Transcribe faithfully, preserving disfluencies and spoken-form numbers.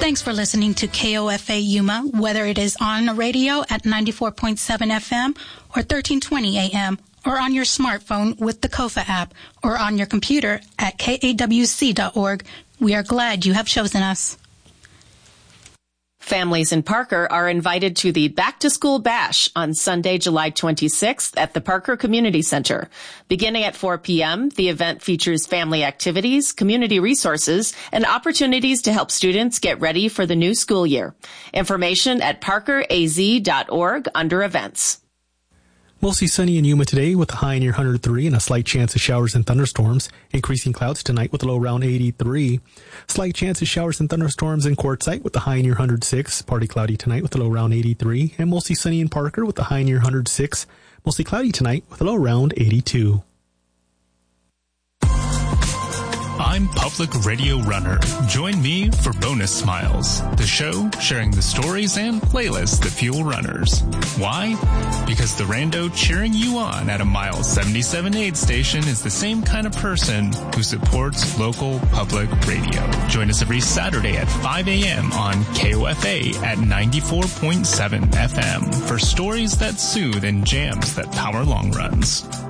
Thanks for listening to K O F A Yuma, whether it is on the radio at ninety-four point seven F M or thirteen twenty A M, or on your smartphone with the Kofa app, or on your computer at K A W C dot org. We are glad you have chosen us. Families in Parker are invited to the Back to School Bash on Sunday, July twenty-sixth at the Parker Community Center. Beginning at four p.m., the event features family activities, community resources, and opportunities to help students get ready for the new school year. Information at parker a z dot org under events. Mostly sunny in Yuma today with a high near one hundred three and a slight chance of showers and thunderstorms. Increasing clouds tonight with a low around eighty-three. Slight chance of showers and thunderstorms in Quartzsite with a high near one hundred six. Partly cloudy tonight with a low around eighty-three. And mostly sunny in Parker with a high near one hundred six. Mostly cloudy tonight with a low around eighty-two. I'm Public Radio Runner. Join me for Bonus Smiles, the show sharing the stories and playlists that fuel runners. Why? Because the rando cheering you on at a mile seventy-seven aid station is the same kind of person who supports local public radio. Join us every Saturday at five a.m. on K O F A at ninety-four point seven F M for stories that soothe and jams that power long runs.